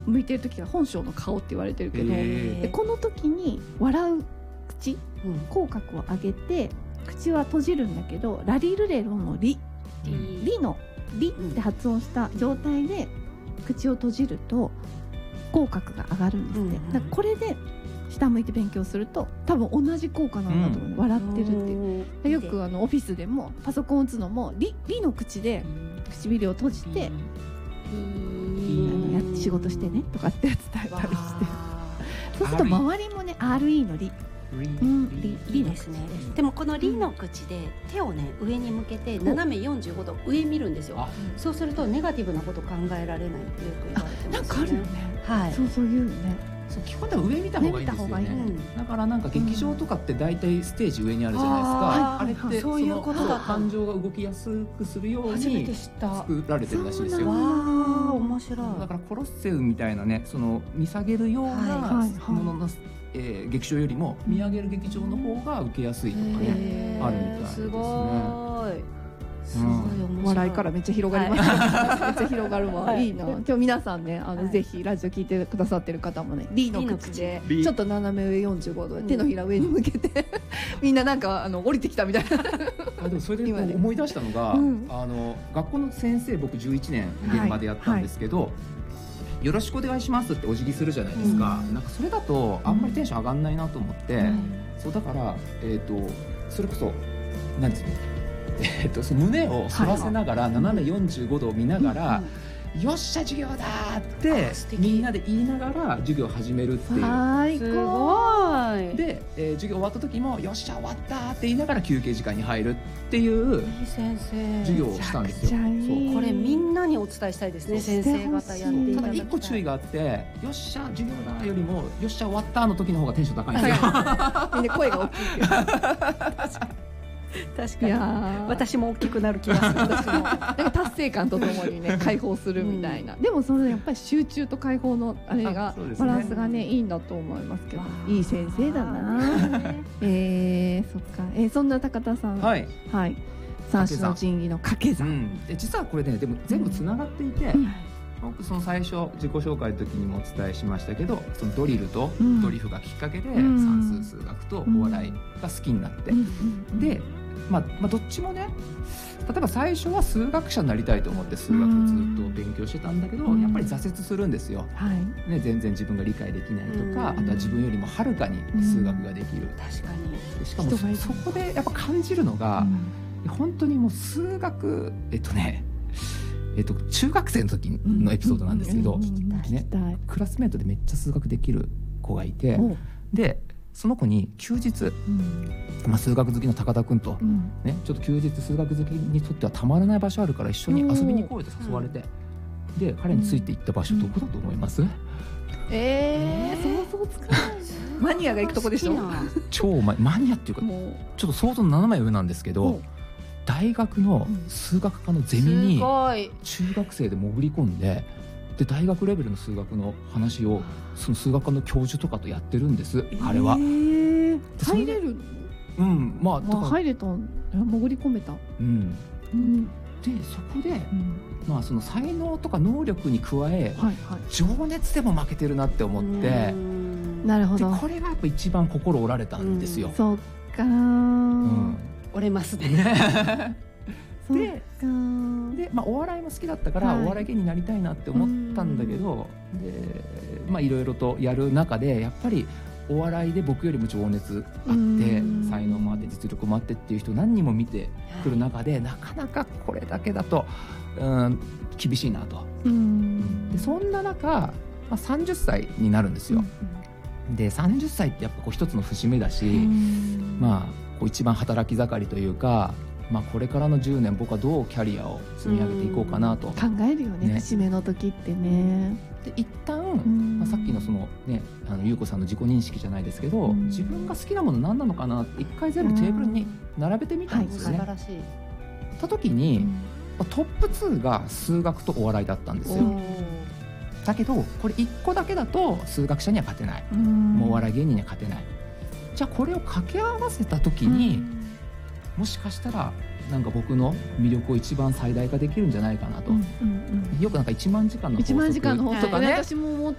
向いてる時が本性の顔って言われてるけど、でこの時に笑う口、口角を上げて口は閉じるんだけど、ラリルレロのリのリって発音した状態で口を閉じると口角が上がるんですね。だからこれで下向いて勉強すると多分同じ効果なんだと思う、笑ってるっていう。よくオフィスでもパソコンを打つのもリの口で唇を閉じて仕事してねとかって伝えたりしてそうすると周りもね RE のリリですね。 でもこのリの口で手をね上に向けて斜め45度上見るんですよ。そうするとネガティブなこと考えられないってよく言われてますね。 なんかあるよね。はい、そう言うよね。 基本では上見た方がいいんですよね。だからなんか劇場とかって大体ステージ上にあるじゃないですか。あれってそういうことだ、感情が動きやすくするように作られてるらしいですよ。 面白い。 だからコロッセウムみたいなね、その見下げるようなものの劇場よりも見上げる劇場の方が受けやすいとかね、あるみたいですね。 すごい。 すごい面白い。笑いからめっちゃ広がりました。めっちゃ広がるわ。いいな。今日皆さんね、ぜひラジオ聞いてくださってる方もね、リの口でちょっと斜め上45度で手のひら上に向けてみんななんか降りてきたみたいな。 でもそれで思い出したのが、学校の先生僕11年現場でやったんですけど、よろしくお願いしますってお辞儀するじゃないですか。なんかそれだとあんまりテンション上がんないなと思って、そうだからそれこそなんですね。その胸を反らせながら斜め45度を見ながら、よっしゃ授業だってみんなで言いながら授業を始めるっていう。 すごい。 で、授業終わった時もよっしゃ終わったって言いながら休憩時間に入るっていう授業をしたんですよ。 これみんなにお伝えしたいですね。先生方やっていただきたい。 ただ一個注意があって、よっしゃ授業だよりもよっしゃ終わったの時の方がテンション高いんですよ。 みんな声が大きいっていう。 確かに私も大きくなる気がする。私もなんか達成感とともにね解放するみたいな、でもそのやっぱり集中と解放のあれがバランスがねいいんだと思いますけど、いい先生だな。そっか。そんな高田さん、はい三種の神器の掛け算、 実はこれねでも全部つながっていて、僕その最初自己紹介の時にもお伝えしましたけど、そのドリルとドリフがきっかけで算数数学とお笑いが好きになって、でどっちもね、例えば最初は数学者になりたいと思って数学ずっと勉強してたんだけど、やっぱり挫折するんですよ、全然自分が理解できないとか、あとは自分よりもはるかに数学ができる。 確かに。 しかもそこでやっぱ感じるのが、本当にもう数学中学生の時のエピソードなんですけど、クラスメートでめっちゃ数学できる子がいて、でその子に休日、数学好きの高田君と、ちょっと休日数学好きにとってはたまらない場所あるから一緒に遊びに行こうよと誘われて、で彼について行った場所どこだと思います？ 想像つかない。マニアが行くとこでしょ。 超マニアっていうかちょっと想像の斜め上なんですけど、大学の数学科のゼミに中学生で潜り込んで、大学レベルの数学の話をその数学科の教授とかとやってるんです、彼は。 入れる？入れた、潜り込めた。 でそこで、その才能とか能力に加え、情熱でも負けてるなって思って、 なるほど。 これがやっぱ一番心折られたんですよ。 そっか。 折れますね。 でお笑いも好きだったから、お笑い芸人になりたいなって思ったんだけど、いろいろとやる中でやっぱりお笑いで僕よりも情熱あって才能もあって実力もあってっていう人何人も見てくる中で、なかなかこれだけだと厳しいなと。でそんな中、30歳になるんですよ。で30歳ってやっぱ一つの節目だし、一番働き盛りというか、これからの10年僕はどうキャリアを積み上げていこうかなと考えるよね、節目の時ってね。 で一旦、さっきのそのね優子さんの自己認識じゃないですけど、自分が好きなもの何なのかなって一回全部テーブルに並べてみたんですよね。 素晴らしい。 た時に、トップ2が数学とお笑いだったんですよ。だけどこれ1個だけだと数学者には勝てない、もうお笑い芸人には勝てない。じゃあこれを掛け合わせた時に、もしかしたらなんか僕の魅力を一番最大化できるんじゃないかなと、よくなんか1万時間の法則とかね、 私も思っ